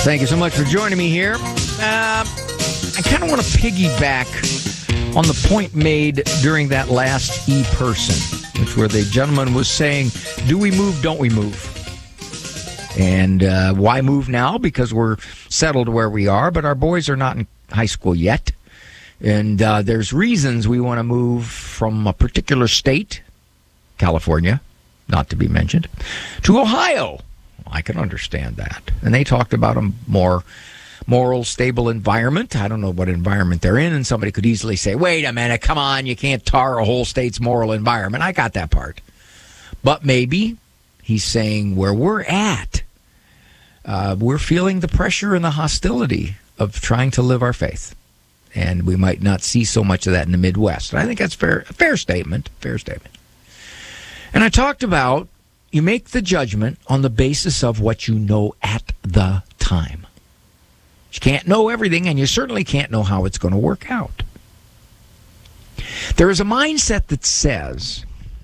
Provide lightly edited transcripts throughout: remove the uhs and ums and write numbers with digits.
Thank you so much for joining me here. I kind of want to piggyback on the point made during that last E-Person, which where the gentleman was saying, do we move, don't we move? And why move now? Because we're settled where we are, but our boys are not in high school yet. And there's reasons we want to move from a particular state, California, not to be mentioned, to Ohio. I can understand that. And they talked about a more moral, stable environment. I don't know what environment they're in, and somebody could easily say, wait a minute, come on, you can't tar a whole state's moral environment. I got that part. But maybe he's saying where we're at, we're feeling the pressure and the hostility of trying to live our faith. And we might not see so much of that in the Midwest. And I think that's a fair statement. And I talked about you make the judgment on the basis of what you know at the time. You can't know everything, and you certainly can't know how it's going to work out. There is a mindset that says,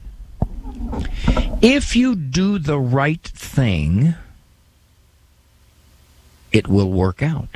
if you do the right thing, it will work out.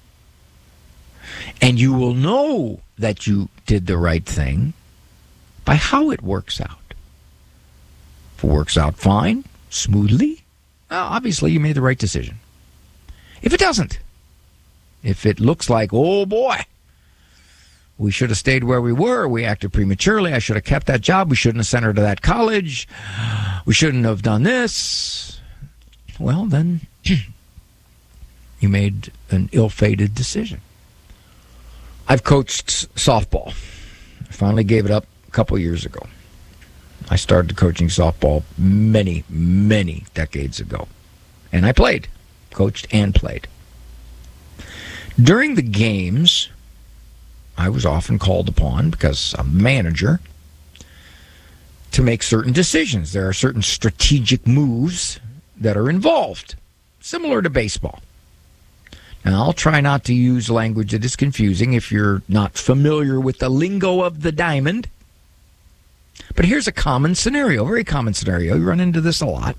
And you will know that you did the right thing by how it works out. If it works out fine, smoothly, well, obviously you made the right decision. If it doesn't, if it looks like, oh boy, we should have stayed where we were, we acted prematurely, I should have kept that job, we shouldn't have sent her to that college, we shouldn't have done this, well then, you made an ill-fated decision. I've coached softball. I finally gave it up a couple years ago. I started coaching softball many, many decades ago. And I played, coached and played. During the games, I was often called upon, because I'm a manager, to make certain decisions. There are certain strategic moves that are involved, similar to baseball. Now, I'll try not to use language that is confusing if you're not familiar with the lingo of the diamond. But here's a common scenario, very common scenario. You run into this a lot.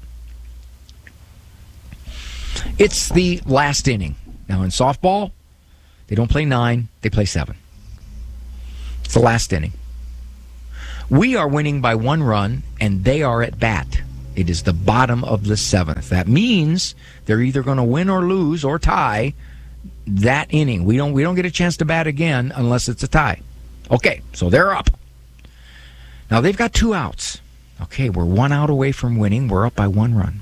It's the last inning. Now, in softball, they don't play 9, they play 7. It's the last inning. We are winning by 1 run, and they are at bat. It is the bottom of the 7th. That means they're either going to win or lose or tie that inning. We don't get a chance to bat again unless it's a tie. Okay, so they're up. Now they've got 2 outs. Okay, we're 1 out away from winning. We're up by 1 run.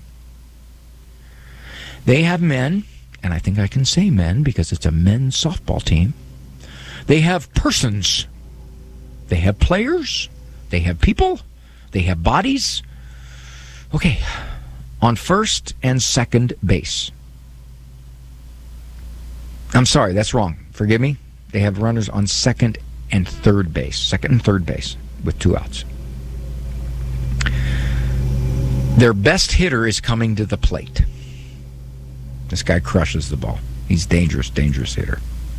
They have men, and I think I can say men because it's a men's softball team. They have persons. They have players. They have people. They have bodies. Okay, on first and second base. I'm sorry, that's wrong. Forgive me. They have runners on second and third base. Second and third base with 2 outs. Their best hitter is coming to the plate. This guy crushes the ball. He's dangerous hitter.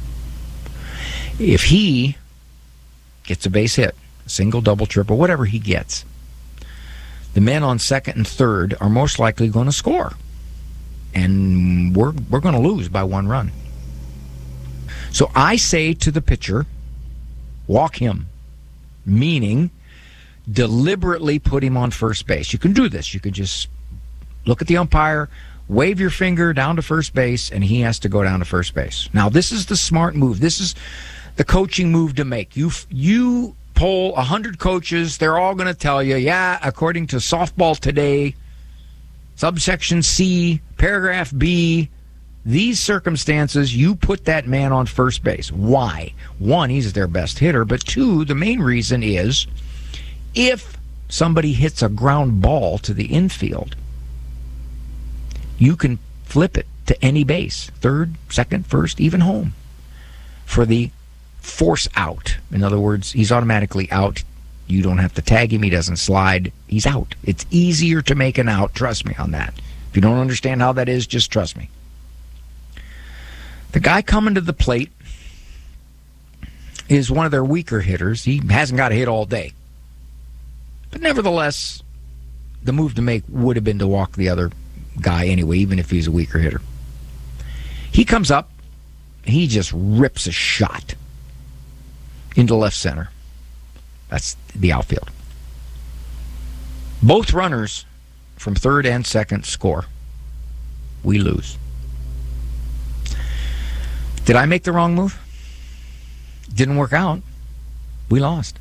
If he gets a base hit, single, double, triple, whatever he gets, the men on second and third are most likely going to score. And we're going to lose by 1 run. So I say to the pitcher, walk him, meaning deliberately put him on first base. You can do this. You can just look at the umpire, wave your finger down to first base, and he has to go down to first base. Now, this is the smart move. This is the coaching move to make. You poll 100 coaches, they're all going to tell you, yeah, according to Softball Today, subsection C, paragraph B, these circumstances, you put that man on first base. Why? 1, he's their best hitter, but 2, the main reason is if somebody hits a ground ball to the infield, you can flip it to any base, third, second, first, even home, for the force out. In other words, he's automatically out. You don't have to tag him. He doesn't slide. He's out. It's easier to make an out. Trust me on that. If you don't understand how that is, just trust me. The guy coming to the plate is one of their weaker hitters. He hasn't got a hit all day. But nevertheless, the move to make would have been to walk the other guy anyway, even if he's a weaker hitter. He comes up, he just rips a shot into left center. That's the outfield. Both runners from third and second score. We lose. Did I make the wrong move? Didn't work out. We lost.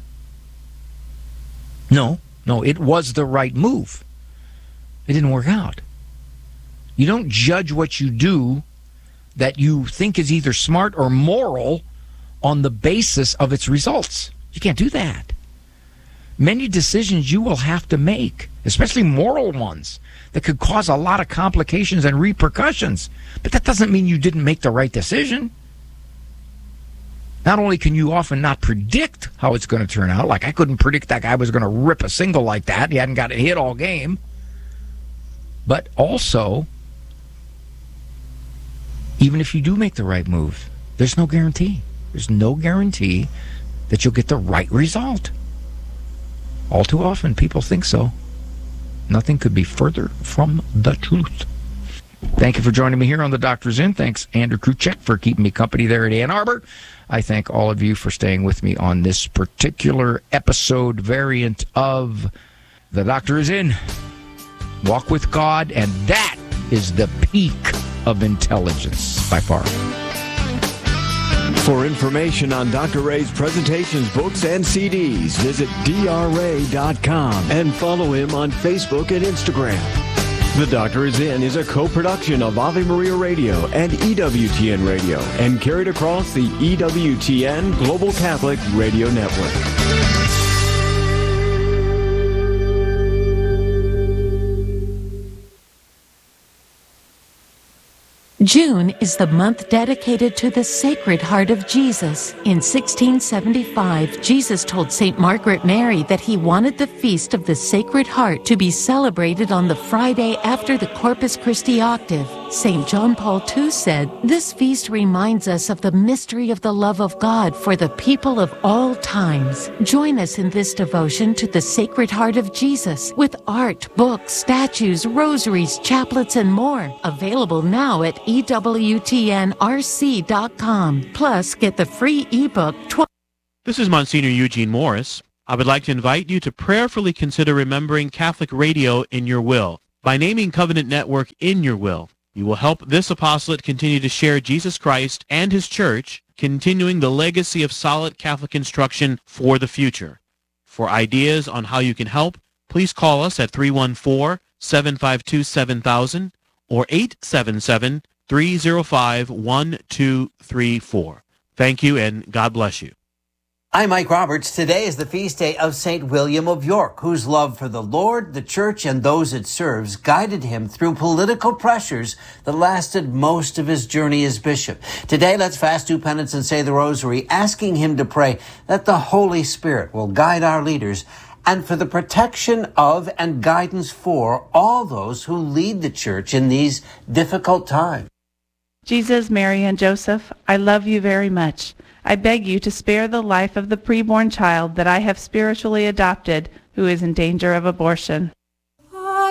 No, it was the right move. It didn't work out. You don't judge what you do that you think is either smart or moral on the basis of its results. You can't do that. Many decisions you will have to make, especially moral ones, that could cause a lot of complications and repercussions. But that doesn't mean you didn't make the right decision. Not only can you often not predict how it's going to turn out, like I couldn't predict that guy was going to rip a single like that. He hadn't got it hit all game. But also, even if you do make the right move, there's no guarantee. There's no guarantee that you'll get the right result. All too often, people think so. Nothing could be further from the truth. Thank you for joining me here on The Doctor's In. Thanks, Andrew Kruchek, for keeping me company there at Ann Arbor. I thank all of you for staying with me on this particular episode variant of The Doctor Is In. Walk with God, and that is the peak of intelligence by far. For information on Dr. Ray's presentations, books, and CDs, visit drray.com and follow him on Facebook and Instagram. The Doctor Is In is a co-production of Ave Maria Radio and EWTN Radio and carried across the EWTN Global Catholic Radio Network. June is the month dedicated to the Sacred Heart of Jesus. In 1675, Jesus told St. Margaret Mary that he wanted the Feast of the Sacred Heart to be celebrated on the Friday after the Corpus Christi octave. St. John Paul II said, "This feast reminds us of the mystery of the love of God for the people of all times." Join us in this devotion to the Sacred Heart of Jesus with art, books, statues, rosaries, chaplets, and more. Available now at EWTNRC.com. Plus, get the free ebook. This is Monsignor Eugene Morris. I would like to invite you to prayerfully consider remembering Catholic radio in your will. By naming Covenant Network in your will, you will help this apostolate continue to share Jesus Christ and His Church, continuing the legacy of solid Catholic instruction for the future. For ideas on how you can help, please call us at 314-752-7000 or 877-305-1234. Thank you, and God bless you. I'm Mike Roberts. Today is the feast day of St. William of York, whose love for the Lord, the Church, and those it serves guided him through political pressures that lasted most of his journey as bishop. Today, let's fast, do penance, and say the Rosary, asking him to pray that the Holy Spirit will guide our leaders and for the protection of and guidance for all those who lead the Church in these difficult times. Jesus, Mary, and Joseph, I love you very much. I beg you to spare the life of the preborn child that I have spiritually adopted who is in danger of abortion.